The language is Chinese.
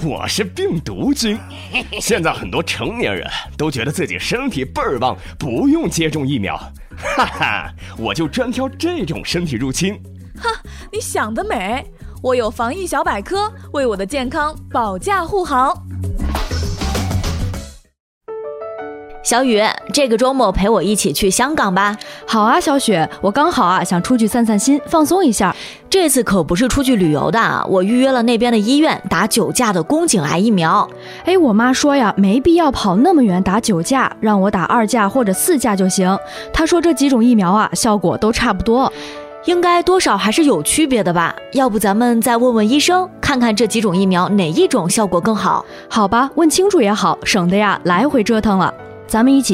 我是病毒菌。现在很多成年人都觉得自己身体倍儿棒，不用接种疫苗。哈哈，我就专挑这种身体入侵。 哈，你想得美！我有防疫小百科，为我的健康保驾护航。 小雨，这个周末陪我一起去香港吧。 好啊，小雪，我刚好想出去散散心，放松一下。 这次可不是出去旅游的，我预约了那边的医院打9价的宫颈癌疫苗。 我妈说呀，没必要跑那么远打9价，让我打2价或者4价就行。她说这几种疫苗效果都差不多， 应该多少还是有区别的吧？要不咱们再问问医生，看看这几种疫苗哪一种效果更好？ 好吧，问清楚也好，省得来回折腾了。咱们一起